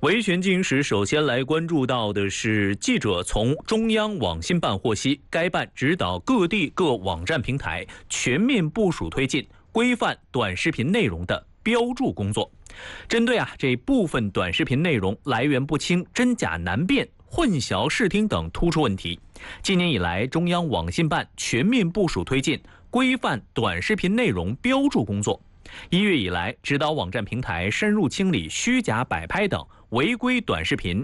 维权进行时，首先来关注到的是，记者从中央网信办获悉，该办指导各地各网站平台全面部署推进规范短视频内容的标注工作。针对这部分短视频内容来源不清、真假难辨、混淆视听等突出问题，今年以来，中央网信办全面部署推进规范短视频内容标注工作。1月以来，指导网站平台深入清理虚假摆拍等违规短视频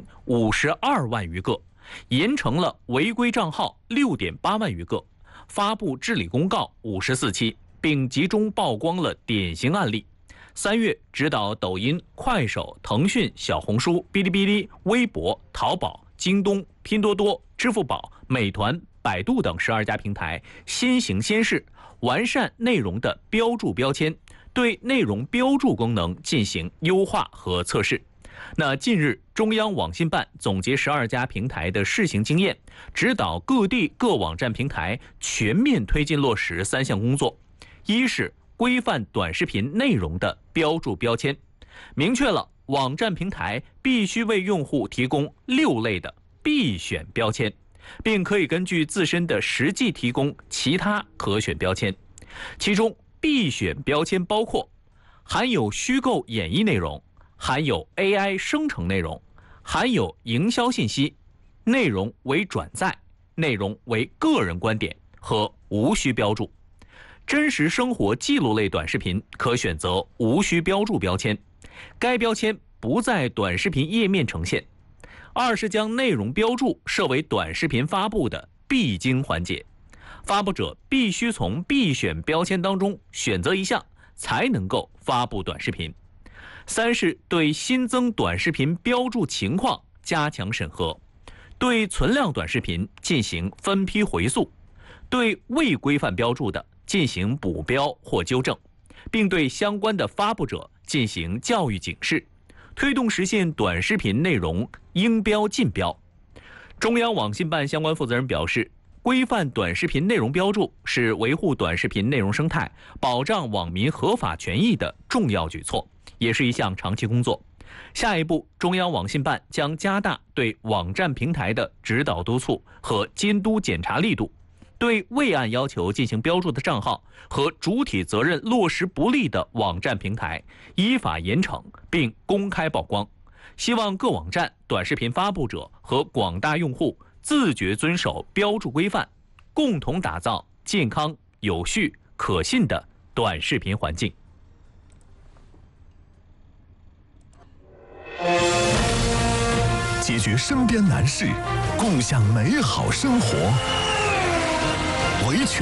52万余个，严惩了违规账号6.8万余个，发布治理公告54期，并集中曝光了典型案例。3月，指导抖音、快手、腾讯、小红书、哔哩哔哩、微博、淘宝、京东、拼多多、支付宝、美团、百度等12家平台先行先试，完善内容的标注标签，对内容标注功能进行优化和测试。那近日，中央网信办总结12家平台的试行经验，指导各地各网站平台全面推进落实3项工作。一是规范短视频内容的标注标签，明确了网站平台必须为用户提供6类的必选标签，并可以根据自身的实际提供其他可选标签。其中必选标签包括含有虚构演绎内容、含有 AI 生成内容、含有营销信息、内容为转载、内容为个人观点和无需标注。真实生活记录类短视频可选择无需标注标签，该标签不在短视频页面呈现。2是将内容标注设为短视频发布的必经环节，发布者必须从必选标签当中选择一项，才能够发布短视频。3是对新增短视频标注情况加强审核，对存量短视频进行分批回溯，对未规范标注的进行补标或纠正，并对相关的发布者进行教育警示，推动实现短视频内容应标尽标。中央网信办相关负责人表示，规范短视频内容标注是维护短视频内容生态、保障网民合法权益的重要举措，也是一项长期工作。下一步，中央网信办将加大对网站平台的指导督促和监督检查力度，对未按要求进行标注的账号和主体责任落实不力的网站平台依法严惩并公开曝光。希望各网站、短视频发布者和广大用户自觉遵守标注规范，共同打造健康、有序、可信的短视频环境。 解决身边难事，共享美好生活。维权